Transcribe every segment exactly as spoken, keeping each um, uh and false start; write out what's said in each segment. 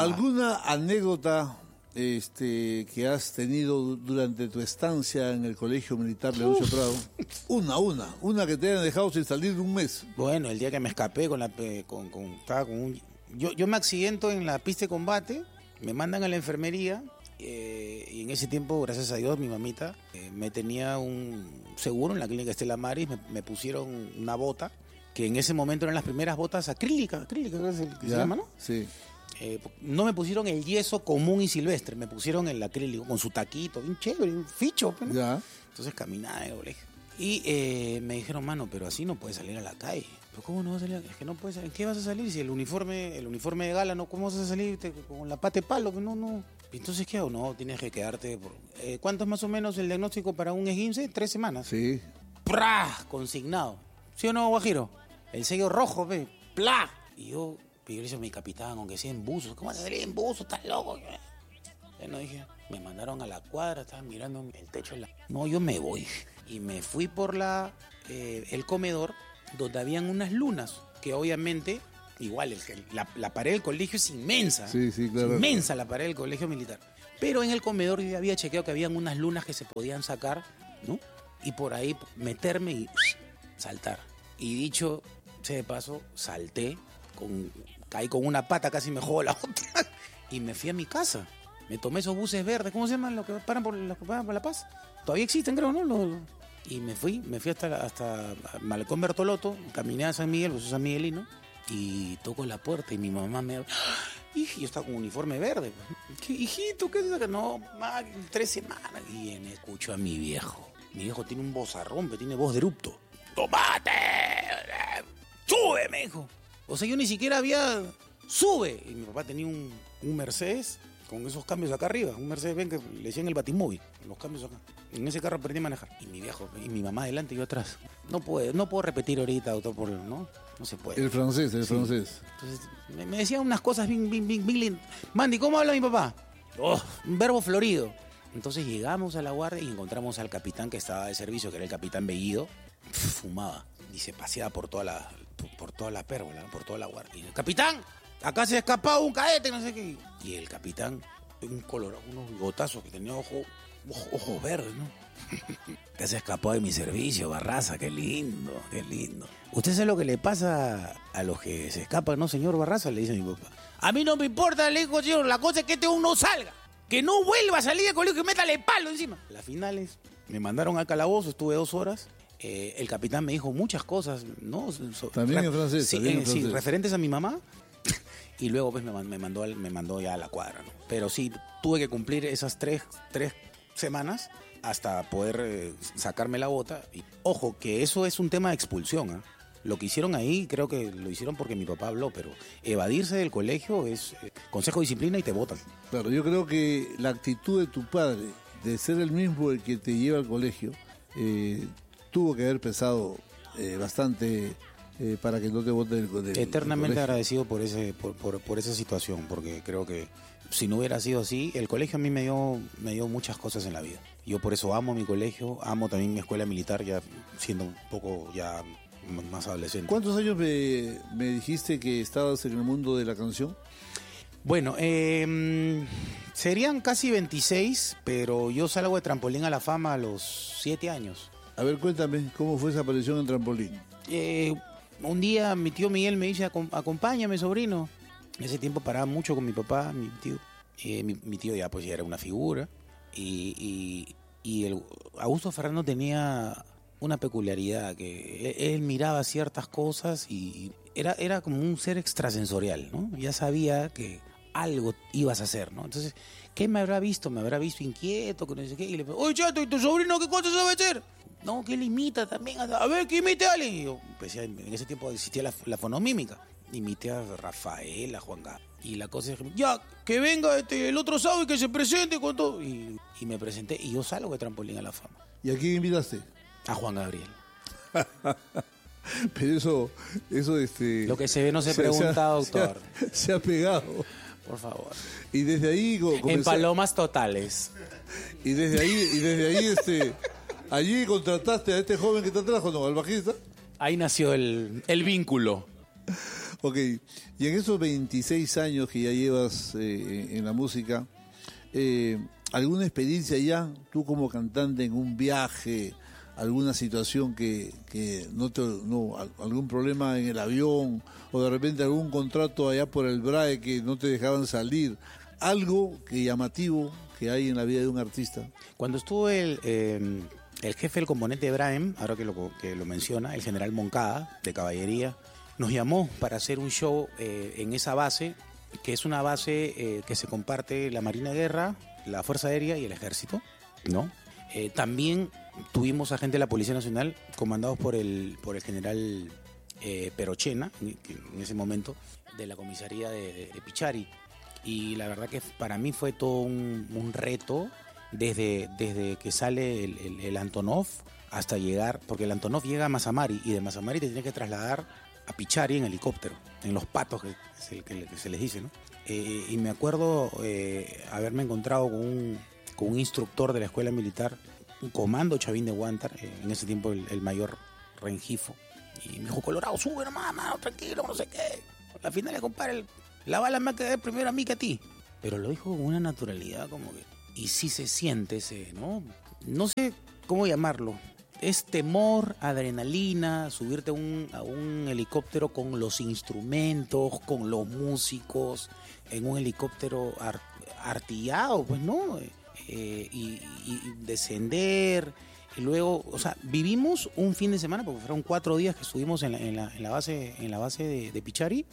¿Alguna anécdota este, que has tenido durante tu estancia en el Colegio Militar Leoncio Prado? Una, una, una que te hayan dejado sin salir de un mes. Bueno, el día que me escapé con la con, con, estaba con un, yo, yo me accidento en la pista de combate, me mandan a la enfermería, eh, y en ese tiempo, gracias a Dios, mi mamita eh, me tenía un seguro en la clínica Estela Maris, me, me pusieron una bota, que en ese momento eran las primeras botas acrílicas, acrílicas, ¿qué es el que se llama, no? Sí. Eh, no me pusieron el yeso común y silvestre, me pusieron el acrílico con su taquito, bien chévere, un ficho. ¿No? Ya. Entonces caminaba en el colegio. Y eh, me dijeron, mano, pero así no puedes salir a la calle. ¿Pero cómo no vas a salir? Es que no puedes salir. ¿En qué vas a salir? Si el uniforme, el uniforme de gala, no, ¿cómo vas a salir te, con la pata de palo? No, no. Entonces, ¿qué hago? No, tienes que quedarte. Por... Eh, ¿Cuánto es más o menos el diagnóstico para un esguince? Tres semanas. Sí. ¡Prá! Consignado. ¿Sí o no, Guajiro? El sello rojo, ve. ¡Plá! Y yo... Pero yo le dije a mi capitán, aunque sea en buzo, ¿cómo vas a salir en buzo? ¿Estás loco? Ya no dije, me mandaron a la cuadra, estaban mirando el techo. De la... No, yo me voy. Y me fui por la eh, el comedor, donde habían unas lunas, que obviamente, igual, el, la, la pared del colegio es inmensa. Sí, sí, claro. Es inmensa la pared del colegio militar. Pero en el comedor yo había chequeado que habían unas lunas que se podían sacar, ¿no? Y por ahí meterme y saltar. Y dicho sea de paso, salté. Con, caí con una pata, casi me jodo la otra y me fui a mi casa. Me tomé esos buses verdes, ¿cómo se llaman los que paran por, los que paran por La Paz? Todavía existen, creo, ¿no? Los, y me fui, me fui hasta, hasta Malecón Bertoloto, caminé a San Miguel, pues soy San Miguelino, y toco la puerta y mi mamá me... ¡Ah! Hijo, yo estaba con un uniforme verde. ¿Qué, hijito, ¿qué es eso? No, ma, tres semanas. Y me escucho a mi viejo. Mi viejo tiene un vozarrón, que tiene voz de erupto. ¡Tomate! ¡Sube, me dijo! O sea, yo ni siquiera había... ¡Sube! Y mi papá tenía un, un Mercedes con esos cambios acá arriba. Un Mercedes, ven, que le decían el batimóvil. Los cambios acá. En ese carro aprendí a manejar. Y mi viejo, y mi mamá adelante y yo atrás. No puedo, no puedo repetir ahorita, doctor, por, ¿no? No se puede. El francés, el sí. francés. Entonces, me, me decían unas cosas bien, bien, bien, bien lindas. Mandy, ¿cómo habla mi papá? Oh, un verbo florido. Entonces llegamos a la guardia y encontramos al capitán que estaba de servicio, que era el capitán Bellido. Fumaba y se paseaba por toda la... por toda la pérgola, por toda la guardia. Y el capitán, acá se ha escapado un cadete, no sé qué. Y el capitán, un colorado, unos bigotazos que tenía ojos ojo, ojos verdes, ¿no? Que se escapó de mi servicio, Barraza, qué lindo, qué lindo. ¿Usted sabe lo que le pasa a los que se escapan, no, señor Barraza? Le dice mi papá. A mí no me importa, le digo, señor, la cosa es que este uno no salga. Que no vuelva a salir del colegio y métale palo encima. Las finales, me mandaron al calabozo, estuve dos horas. Eh, el capitán me dijo muchas cosas, ¿no? So, también en francés. Sí, también eh, en francés. sí, referentes a mi mamá. Y luego pues me, me, mandó, me mandó ya a la cuadra, ¿no? Pero sí, tuve que cumplir esas tres, tres semanas hasta poder eh, sacarme la bota. Y, ojo, que eso es un tema de expulsión, ¿eh? Lo que hicieron ahí, creo que lo hicieron porque mi papá habló, pero evadirse del colegio es eh, consejo de disciplina y te botan. Claro, yo creo que la actitud de tu padre, de ser el mismo el que te lleva al colegio, eh, tuvo que haber pesado eh, bastante eh, para que no te voten del colegio. Eternamente agradecido por ese por, por, por esa situación, porque creo que si no hubiera sido así, el colegio a mí me dio, me dio muchas cosas en la vida. Yo por eso amo mi colegio, amo también mi escuela militar, ya siendo un poco ya más adolescente. ¿Cuántos años me, me dijiste que estabas en el mundo de la canción? Bueno, eh, serían casi veintiséis, pero yo salgo de Trampolín a la Fama a los siete años. A ver, cuéntame, ¿cómo fue esa aparición en Trampolín? Eh, un día mi tío Miguel me dice, acompáñame, sobrino. En ese tiempo paraba mucho con mi papá, mi tío. Eh, mi, mi tío ya pues ya era una figura. Y, y, y el Augusto Ferrando tenía una peculiaridad, que él, él miraba ciertas cosas y era, era como un ser extrasensorial, ¿no? Ya sabía que algo ibas a hacer, ¿no? Entonces, ¿qué me habrá visto? Me habrá visto inquieto, que no sé qué. Y le pregunto, oye, chato, ¿y tu sobrino qué cosa sabe hacer? No, que él imita también. A ver, que imite a alguien. Y yo empecé, en ese tiempo existía la, la fonomímica. Imité a Rafael, a Juan Gabriel. Y la cosa es, ya, que venga este, el otro sábado y que se presente con todo. Y, y me presenté y yo salgo de Trampolín a la Fama. ¿Y a quién invitaste? A Juan Gabriel. Pero eso, eso este... Lo que se ve no se, se pregunta, se ha, doctor. Se ha, se ha pegado. Por favor. Y desde ahí... Comenzó... En palomas totales. Y desde ahí, y desde ahí, este... Allí contrataste a este joven que te trajo, ¿no? Al bajista. Ahí nació el, el vínculo. Ok, y en esos veintiséis años que ya llevas eh, en la música, eh, ¿alguna experiencia ya, tú como cantante, en un viaje, alguna situación que, que no te, no, algún problema en el avión, o de repente algún contrato allá por el B R A E que no te dejaban salir, algo que llamativo que hay en la vida de un artista? Cuando estuvo el, eh, el jefe del componente de B R A E M, ahora que lo, que lo menciona, el general Moncada, de caballería, nos llamó para hacer un show eh, en esa base, que es una base eh, que se comparte la Marina de Guerra, la Fuerza Aérea y el Ejército, ¿no? Eh, también tuvimos a gente de la Policía Nacional, comandados por el, por el general eh, Perochena, en, en ese momento, de la comisaría de, de, de Pichari. Y la verdad que para mí fue todo un, un reto, desde, desde que sale el, el, el Antonov hasta llegar, porque el Antonov llega a Mazamari, y de Mazamari te tiene que trasladar a Pichari en helicóptero, en Los Patos, que, es el, que, que se les dice, ¿no? Eh, y me acuerdo eh, haberme encontrado con un, con un instructor de la escuela militar, un comando Chavín de Huántar, eh, en ese tiempo el, el mayor Rengifo, y me dijo: Colorado, sube nomás, mano, tranquilo, no sé qué. Al final, compadre, la bala me va a caer primero a mí que a ti. Pero lo dijo con una naturalidad como que... Y sí se siente ese, ¿no? No sé cómo llamarlo. Es temor, adrenalina, subirte a un, a un helicóptero con los instrumentos, con los músicos, en un helicóptero art, artillado, pues, ¿no? Eh, y, y descender, y luego, o sea, vivimos un fin de semana, porque fueron cuatro días que estuvimos en la, en la, en la base, en la base de, de Pichari,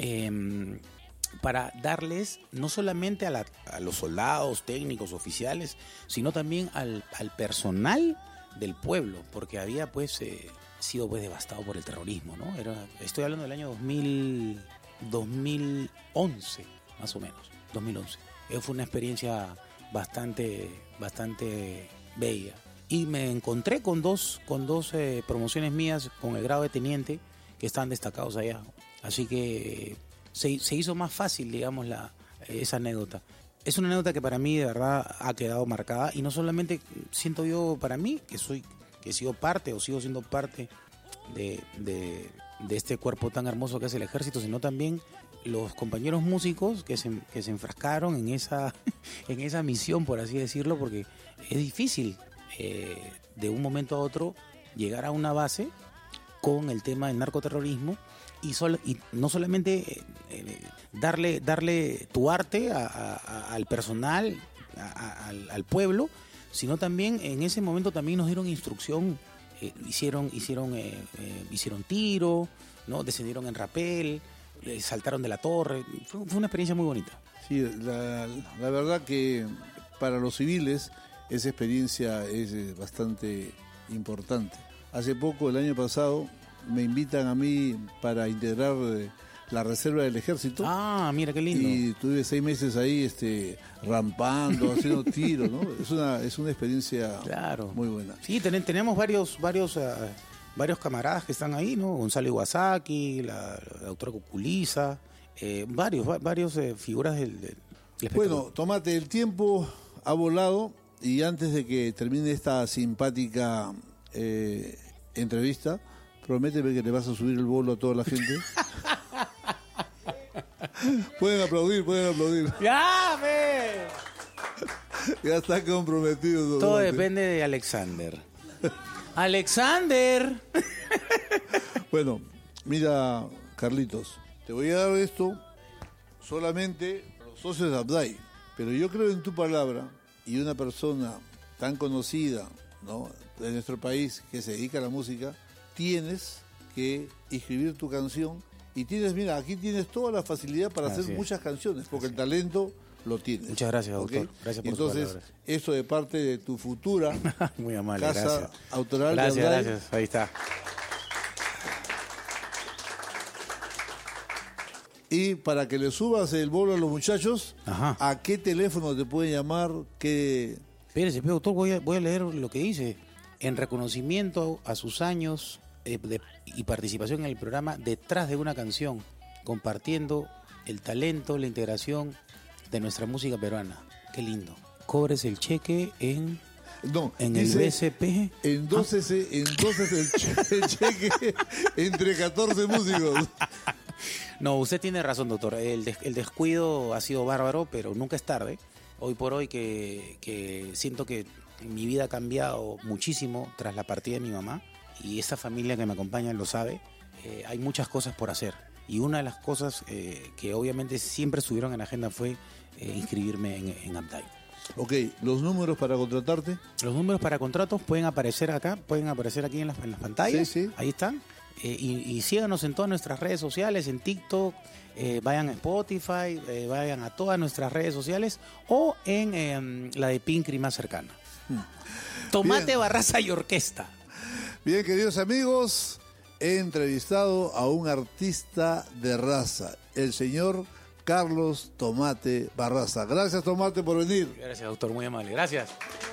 eh, para darles no solamente a, la, a los soldados, técnicos, oficiales, sino también al, al personal del pueblo, porque había pues eh, sido pues devastado por el terrorismo, ¿no? Era, estoy hablando del año dos mil, dos mil once, más o menos, dos mil once. Eh, fue una experiencia bastante, bastante bella. Y me encontré con dos, con dos eh, promociones mías con el grado de teniente que están destacados allá. Así que se, se hizo más fácil, digamos, la, esa anécdota. Es una anécdota que para mí de verdad ha quedado marcada, y no solamente siento yo para mí, que soy, que he sido parte o sigo siendo parte de, de, de este cuerpo tan hermoso que es el ejército, sino también los compañeros músicos que se, que se enfrascaron en esa, en esa misión, por así decirlo, porque es difícil eh, de un momento a otro llegar a una base con el tema del narcoterrorismo. Y, sol, y no solamente eh, darle, darle tu arte a, a, al personal, a, a, al, al pueblo, sino también en ese momento también nos dieron instrucción, eh, hicieron, hicieron, eh, eh, hicieron tiro, ¿no? Descendieron en rapel, eh, saltaron de la torre. Fue, fue una experiencia muy bonita. Sí, la, la verdad que para los civiles esa experiencia es bastante importante. Hace poco, el año pasado, me invitan a mí para integrar eh, la reserva del ejército. Ah, mira qué lindo. Y tuve seis meses ahí este, rampando, haciendo tiros, ¿no? Es una, es una experiencia claro. muy buena. Sí, ten, tenemos varios, varios, uh, varios camaradas que están ahí, ¿no? Gonzalo Iwasaki, la, la doctora Cuculiza, eh, varios, va, varios eh, figuras del, del espectáculo. Bueno, Tomate, el tiempo ha volado, y antes de que termine esta simpática eh, entrevista, prométeme que le vas a subir el bolo a toda la gente. Pueden aplaudir, pueden aplaudir. ¡Ya, ve! Ya está comprometido. Todo depende de Alexander. ¡Alexander! Bueno, mira, Carlitos, te voy a dar esto solamente a los socios de Abday, pero yo creo en tu palabra, y una persona tan conocida, ¿no?, de nuestro país que se dedica a la música, tienes que escribir tu canción, y tienes, mira, aquí tienes toda la facilidad para Así hacer es. muchas canciones, porque Así el talento lo tienes. Muchas gracias, doctor. ¿Okay? Gracias por Entonces, sus palabras. esto de parte de tu futura Muy amable, casa gracias. autoral gracias, de Abday. Gracias, ahí está. Y para que le subas el bolo a los muchachos, Ajá. ¿a qué teléfono te pueden llamar? ¿Qué... Espérese, doctor, voy a, voy a leer lo que dice. En reconocimiento a sus años eh, de, y participación en el programa Detrás de una canción, compartiendo el talento, la integración de nuestra música peruana. Qué lindo. Cobres el cheque en... No, en el B C P. Entonces, ¿Ah? entonces el, che, el cheque entre catorce músicos. No, usted tiene razón, doctor. El, des- el descuido ha sido bárbaro, pero nunca es tarde. Hoy por hoy que, que siento que mi vida ha cambiado muchísimo tras la partida de mi mamá, y esa familia que me acompaña lo sabe, eh, hay muchas cosas por hacer. Y una de las cosas eh, que obviamente siempre estuvieron en la agenda fue eh, inscribirme en, en Uptime. Ok, los números para contratarte. Los números para contratos pueden aparecer acá, pueden aparecer aquí en las, en las pantallas. Sí, sí. Ahí están. Eh, y, y síganos en todas nuestras redes sociales, en TikTok, eh, vayan a Spotify, eh, vayan a todas nuestras redes sociales o en eh, la de Pincri más cercana. Tomate, Bien. Barraza y Orquesta. Bien, queridos amigos, he entrevistado a un artista de raza, el señor Carlos Tomate Barraza. Gracias, Tomate, por venir. Gracias, doctor, muy amable. Gracias.